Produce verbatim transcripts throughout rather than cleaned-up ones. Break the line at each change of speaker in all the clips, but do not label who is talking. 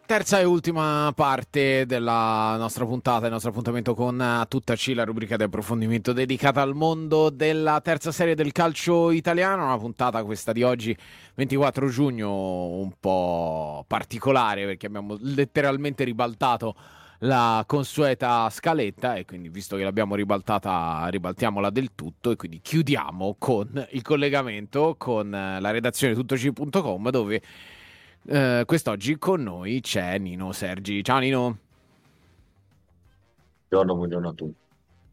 Terza e ultima parte della nostra puntata, del nostro appuntamento con uh, Tutta C, la rubrica di approfondimento dedicata al mondo della terza serie del calcio italiano. Una puntata, questa di oggi, ventiquattro giugno, un po' particolare perché abbiamo letteralmente ribaltato la consueta scaletta e quindi, visto che l'abbiamo ribaltata, ribaltiamola del tutto e quindi chiudiamo con il collegamento con uh, la redazione tuttoc punto com, dove Uh, quest'oggi con noi c'è Nino Sergi. Ciao Nino.
Buongiorno, buongiorno a tutti.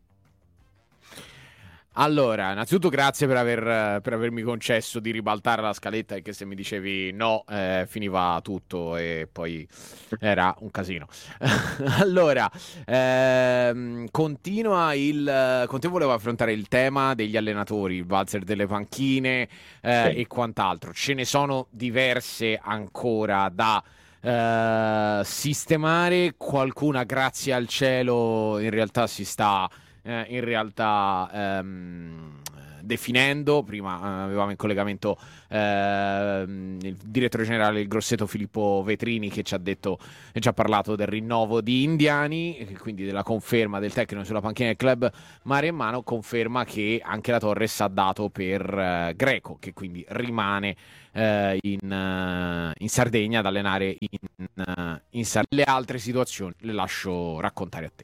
Allora, innanzitutto grazie per, aver, per avermi concesso di ribaltare la scaletta, perché se mi dicevi no, eh, finiva tutto e poi era un casino. Allora, ehm, continua il... Con te volevo affrontare il tema degli allenatori, il valzer delle panchine eh,
Sì.
e quant'altro. Ce ne sono diverse ancora da eh, sistemare. Qualcuna, grazie al cielo, in realtà si sta eh, in realtà ehm, definendo. Prima eh, avevamo in collegamento ehm, il direttore generale del Grosseto Filippo Vetrini, che ci ha detto e ci ha parlato del rinnovo di Indiani, quindi della conferma del tecnico sulla panchina del club Maremmano. Conferma che anche la Torres ha dato per eh, Greco, che quindi rimane eh, in, eh, in Sardegna ad allenare in, eh, in Sardegna. Le altre situazioni le lascio raccontare a te.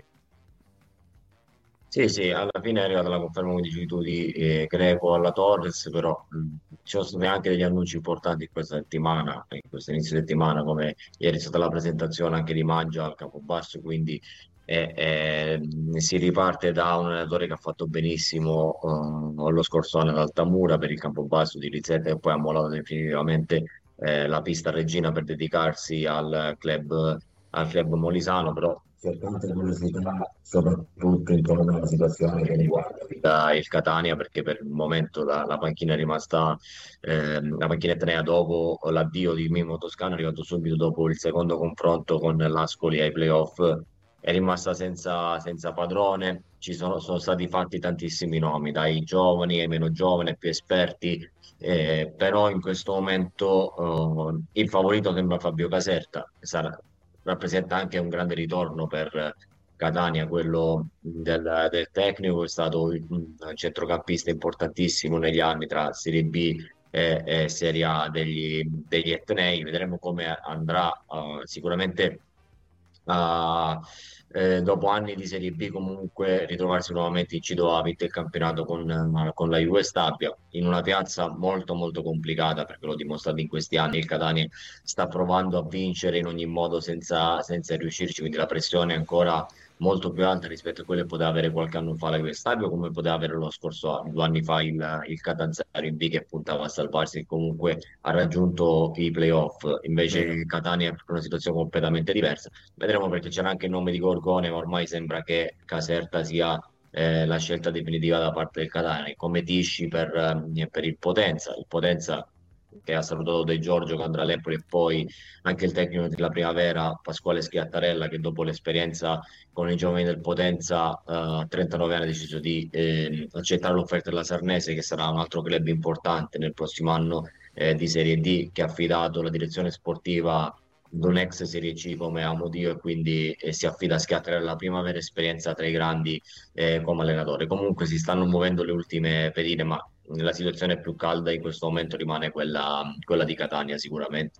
Sì, sì, alla fine è arrivata la conferma, come dicevi tu, di eh, Greco alla Torres, però mh, ci sono stati anche degli annunci importanti in questa settimana, in questo inizio settimana, come ieri è stata la presentazione anche di Maggio al Campobasso, quindi eh, eh, si riparte da un allenatore che ha fatto benissimo eh, lo scorso anno ad Altamura per il Campobasso di Rizzetta, e poi ha mollato definitivamente eh, la pista regina per dedicarsi al club al club molisano, però c'è tanta curiosità, soprattutto intorno alla situazione che riguarda il Catania, perché per il momento la, la panchina è rimasta, ehm, la panchina etnea dopo l'addio di Mimo Toscano, è arrivato subito dopo il secondo confronto con l'Ascoli ai playoff, è rimasta senza, senza padrone. Ci sono, sono stati fatti tantissimi nomi, dai giovani ai meno giovani, ai più esperti, eh, però in questo momento eh, il favorito sembra Fabio Caserta. Sarà, rappresenta anche un grande ritorno per Catania, quello del, del tecnico, è stato un centrocampista importantissimo negli anni tra Serie B e, e Serie A degli, degli etnei. Vedremo come andrà. Uh, sicuramente uh, eh, dopo anni di Serie B comunque ritrovarsi nuovamente in Cido ha vinto il campionato con, eh, con la Juve Stabia in una piazza molto molto complicata, perché l'ho dimostrato in questi anni. Il Catania sta provando a vincere in ogni modo senza, senza riuscirci, quindi la pressione è ancora molto più alta rispetto a quelle che poteva avere qualche anno fa la Juve Stabia, come poteva avere lo scorso anno, due anni fa il, il Catanzaro in B, che puntava a salvarsi e comunque ha raggiunto i playoff. Invece
Vero.
il Catania è una situazione completamente diversa. Vedremo, perché c'era anche il nome di Gorgone, ma ormai sembra che Caserta sia eh, la scelta definitiva da parte del Catania, come dici per, eh, per il Potenza. Il Potenza che ha salutato De Giorgio che andrà all'Empoli, e poi anche il tecnico della Primavera, Pasquale Schiattarella, che dopo l'esperienza con i giovani del Potenza eh, a trentanove anni ha deciso di eh, accettare l'offerta della Sarnese, che sarà un altro club importante nel prossimo anno eh, di Serie D, che ha affidato la direzione sportiva ad un ex Serie C come Amodio, e quindi eh, si affida a Schiattarella la prima vera esperienza tra i grandi eh, come allenatore. Comunque si stanno muovendo le ultime pedine, ma la situazione più calda in questo momento rimane quella, quella di Catania, sicuramente.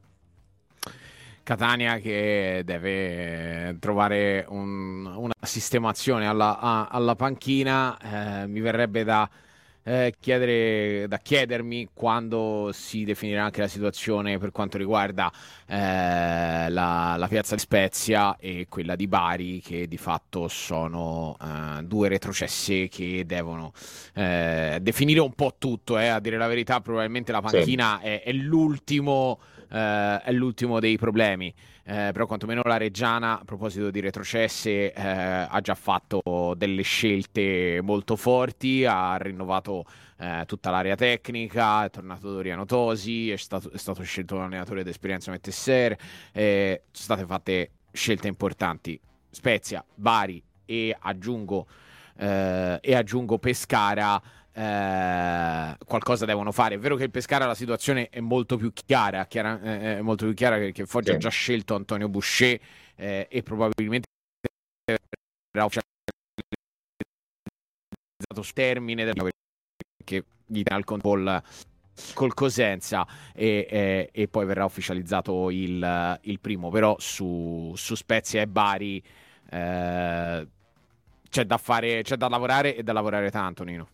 Catania che deve trovare un- una sistemazione alla, a- alla panchina. Eh, mi verrebbe da, eh, chiedere, da chiedermi quando si definirà anche la situazione per quanto riguarda eh, la, la piazza di Spezia e quella di Bari, che di fatto sono eh, due retrocesse che devono eh, definire un po' tutto. Eh. A dire la verità, probabilmente la
Sì.
panchina è, è l'ultimo eh, è l'ultimo dei problemi. Eh, però quantomeno la Reggiana, a proposito di retrocesse, eh, ha già fatto delle scelte molto forti, ha rinnovato eh, tutta l'area tecnica, è tornato Doriano Tosi, è stato, è stato scelto un allenatore d'esperienza come Tesser, eh, sono state fatte scelte importanti. Spezia, Bari e aggiungo, eh, e aggiungo Pescara eh, qualcosa devono fare. È vero che il Pescara la situazione è molto più chiara, chiara eh, è molto più chiara perché Foggia
Sì.
ha già scelto Antonio Boucher eh, e probabilmente verrà ufficializzato su termine del... perché gli dà il control col Cosenza e, e, e poi verrà ufficializzato il, il primo. Però su, su Spezia e Bari eh, c'è da fare, c'è da lavorare e da lavorare tanto, Nino.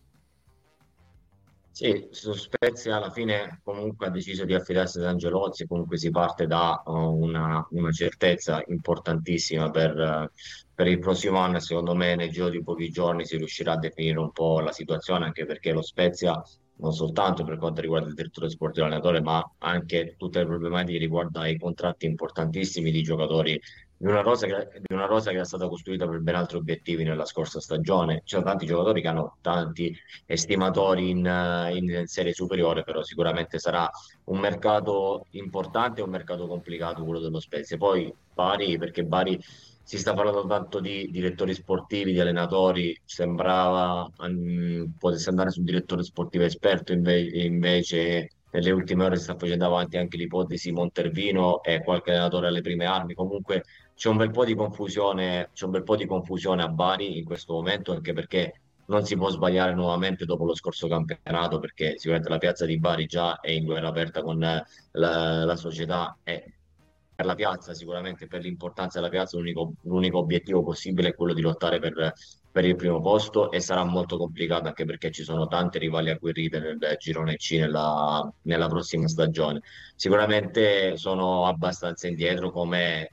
Sì, su Spezia alla fine comunque ha deciso di affidarsi ad Angelozzi, comunque si parte da uh, una, una certezza importantissima per, uh, per il prossimo anno e secondo me nel giro di pochi giorni si riuscirà a definire un po' la situazione, anche perché lo Spezia, non soltanto per quanto riguarda il direttore sportivo e l'allenatore, ma anche tutte le problematiche riguardo ai contratti importantissimi di giocatori di una rosa che, di una rosa che è stata costruita per ben altri obiettivi nella scorsa stagione. Ci sono tanti giocatori che hanno tanti estimatori in, eh, in serie superiore, però sicuramente sarà un mercato importante e un mercato complicato quello dello Spezia. Poi Bari, perché Bari si sta parlando tanto di direttori sportivi, di allenatori, sembrava um, potesse andare sul direttore sportivo esperto, inve- invece nelle ultime ore si sta facendo avanti anche l'ipotesi Montervino e qualche allenatore alle prime armi. Comunque c'è un bel po' di confusione, c'è un bel po' di confusione a Bari in questo momento, anche perché non si può sbagliare nuovamente dopo lo scorso campionato, perché sicuramente la piazza di Bari già è in guerra aperta con eh, la, la società e per la piazza, sicuramente per l'importanza della piazza, l'unico, l'unico obiettivo possibile è quello di lottare per, per il primo posto e sarà molto complicato anche perché ci sono tante rivali agguerrite nel girone C nella, nella prossima stagione. Sicuramente sono abbastanza indietro, come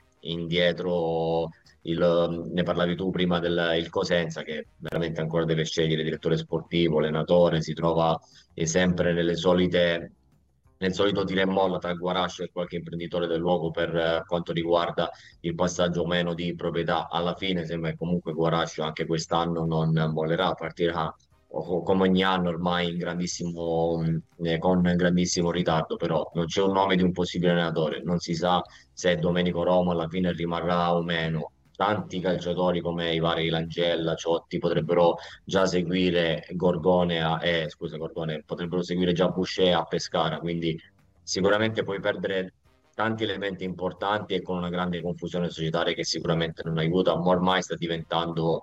indietro il, ne parlavi tu prima del il Cosenza, che veramente ancora deve scegliere direttore sportivo, allenatore, si trova eh, sempre nelle solite, nel solito tira e molla tra Guarascio e qualche imprenditore del luogo per eh, quanto riguarda il passaggio o meno di proprietà. Alla fine sembra che comunque Guarascio anche quest'anno non mollerà, partirà o- come ogni anno ormai in grandissimo, eh, con grandissimo ritardo, però non c'è un nome di un possibile allenatore, non si sa se Domenico Romo alla fine rimarrà o meno. Tanti calciatori come i vari Langella, Ciotti potrebbero già seguire Gorgone a, eh, scusa, Gorgone, potrebbero seguire già Boucher a Pescara, quindi sicuramente puoi perdere tanti elementi importanti e con una grande confusione societaria che sicuramente non aiuta, ma ormai sta diventando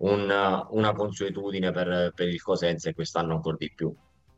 un- una consuetudine per, per il Cosenza e quest'anno ancora di più.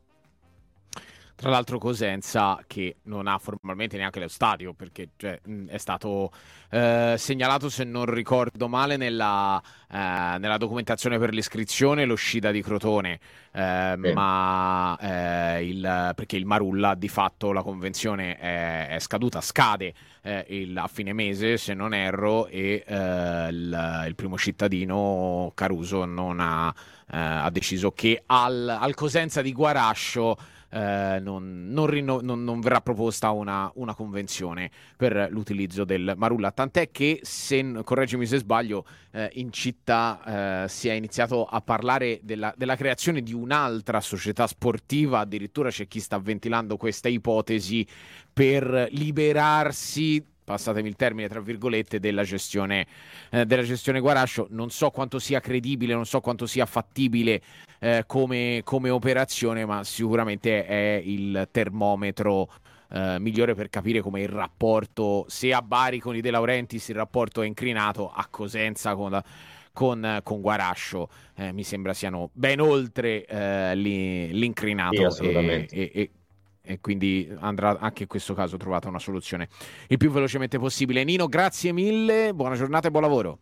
Tra l'altro Cosenza che non ha formalmente neanche lo stadio, perché cioè, mh, è stato eh, segnalato, se non ricordo male, nella, eh, nella documentazione per l'iscrizione l'uscita di Crotone, eh,
Sì.
ma eh, il, perché il Marulla di fatto la convenzione è, è scaduta, scade eh, il- a fine mese se non erro, e eh, il, il primo cittadino Caruso non ha, eh, ha deciso che al, al Cosenza di Guarascio eh, non, non, rinno- non- non verrà proposta una, una convenzione per l'utilizzo del Marulla, tant'è che, se, correggimi se sbaglio, eh, in città eh, si è iniziato a parlare della, della creazione di un'altra società sportiva, addirittura c'è chi sta ventilando questa ipotesi per liberarsi, passatemi il termine tra virgolette, della gestione, eh, della gestione Guarascio. Non so quanto sia credibile, non so quanto sia fattibile eh, come, come operazione, ma sicuramente è il termometro eh, migliore per capire come il rapporto, se a Bari con i De Laurentiis il rapporto è incrinato, a Cosenza con la, con, con Guarascio eh, mi sembra siano ben oltre eh, lì-
Sì,
l'incrinato, e,
assolutamente.
e- e- e quindi andrà anche in questo caso trovata una soluzione il più velocemente possibile. Nino, grazie mille, buona giornata e buon lavoro.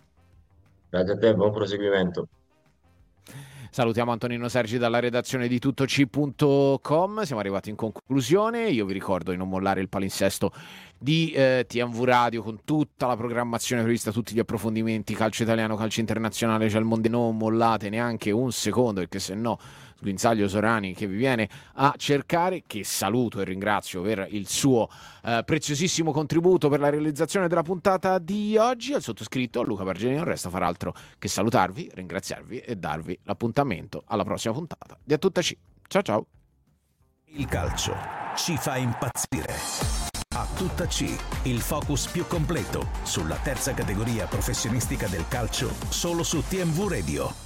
Grazie a te, buon proseguimento.
Salutiamo Antonino Sergi dalla redazione di tuttoci punto com. Siamo arrivati in conclusione. Io vi ricordo di non mollare il palinsesto di eh, T M V Radio con tutta la programmazione prevista, tutti gli approfondimenti, calcio italiano, calcio internazionale, c'è il mondo. Non mollate neanche un secondo, perché se no Guinzaglio Sorani che vi viene a cercare, che saluto e ringrazio per il suo eh, preziosissimo contributo per la realizzazione della puntata di oggi. Al sottoscritto Luca Bargeni non resta far altro che salutarvi, ringraziarvi e darvi l'appuntamento alla prossima puntata di A Tutta C. Ciao ciao.
Il calcio ci fa impazzire. A Tutta C, il focus più completo sulla terza categoria professionistica del calcio, solo su T M V Radio.